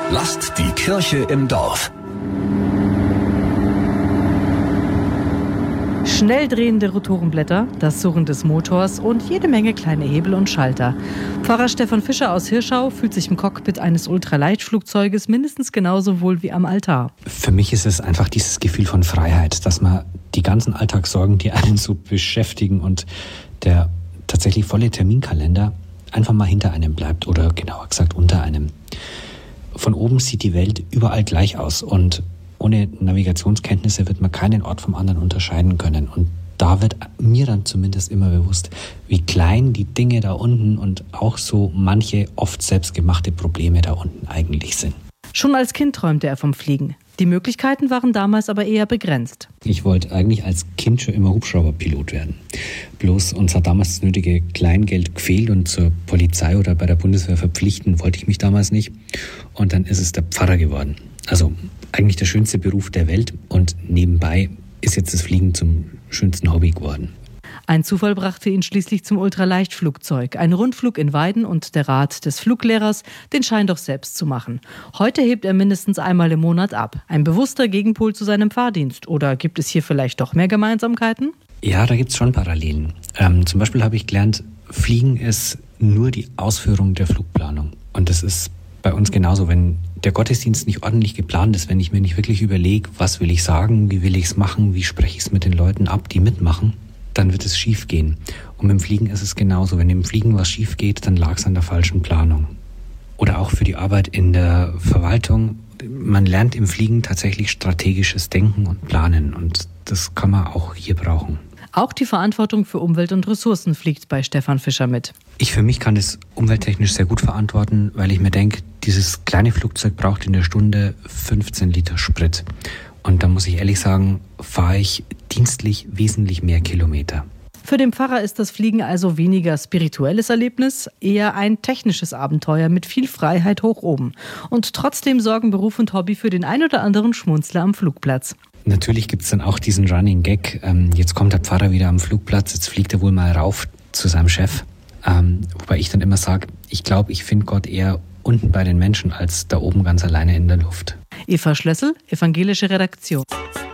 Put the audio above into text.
Lasst die Kirche im Dorf. Schnell drehende Rotorenblätter, das Surren des Motors und jede Menge kleine Hebel und Schalter. Pfarrer Stefan Fischer aus Hirschau fühlt sich im Cockpit eines Ultraleichtflugzeuges mindestens genauso wohl wie am Altar. Für mich ist es einfach dieses Gefühl von Freiheit, dass man die ganzen Alltagssorgen, die einen so beschäftigen und der tatsächlich volle Terminkalender einfach mal hinter einem bleibt oder genauer gesagt unter einem. Von oben sieht die Welt überall gleich aus und ohne Navigationskenntnisse wird man keinen Ort vom anderen unterscheiden können. Und da wird mir dann zumindest immer bewusst, wie klein die Dinge da unten und auch so manche oft selbstgemachte Probleme da unten eigentlich sind. Schon als Kind träumte er vom Fliegen. Die Möglichkeiten waren damals aber eher begrenzt. Ich wollte eigentlich als Kind schon immer Hubschrauberpilot werden. Bloß uns hat damals das nötige Kleingeld gefehlt und zur Polizei oder bei der Bundeswehr verpflichten wollte ich mich damals nicht. Und dann ist es der Pfarrer geworden. Also eigentlich der schönste Beruf der Welt und nebenbei ist jetzt das Fliegen zum schönsten Hobby geworden. Ein Zufall brachte ihn schließlich zum Ultraleichtflugzeug. Ein Rundflug in Weiden und der Rat des Fluglehrers, den Schein doch selbst zu machen. Heute hebt er mindestens einmal im Monat ab. Ein bewusster Gegenpol zu seinem Fahrdienst. Oder gibt es hier vielleicht doch mehr Gemeinsamkeiten? Ja, da gibt es schon Parallelen. Zum Beispiel habe ich gelernt, Fliegen ist nur die Ausführung der Flugplanung. Und das ist bei uns genauso, wenn der Gottesdienst nicht ordentlich geplant ist, wenn ich mir nicht wirklich überlege, was will ich sagen, wie will ich es machen, wie spreche ich es mit den Leuten ab, die mitmachen, dann wird es schief gehen. Und mit dem Fliegen ist es genauso. Wenn im Fliegen was schief geht, dann lag es an der falschen Planung. Oder auch für die Arbeit in der Verwaltung. Man lernt im Fliegen tatsächlich strategisches Denken und Planen. Und das kann man auch hier brauchen. Auch die Verantwortung für Umwelt und Ressourcen fliegt bei Stefan Fischer mit. Ich für mich kann das umwelttechnisch sehr gut verantworten, weil ich mir denke, dieses kleine Flugzeug braucht in der Stunde 15 Liter Sprit. Und da muss ich ehrlich sagen, fahre ich dienstlich wesentlich mehr Kilometer. Für den Pfarrer ist das Fliegen also weniger spirituelles Erlebnis, eher ein technisches Abenteuer mit viel Freiheit hoch oben. Und trotzdem sorgen Beruf und Hobby für den ein oder anderen Schmunzler am Flugplatz. Natürlich gibt es dann auch diesen Running Gag. Jetzt kommt der Pfarrer wieder am Flugplatz, jetzt fliegt er wohl mal rauf zu seinem Chef. Wobei ich dann immer sage, ich glaube, ich finde Gott eher unten bei den Menschen als da oben ganz alleine in der Luft. Eva Schlössel, Evangelische Redaktion.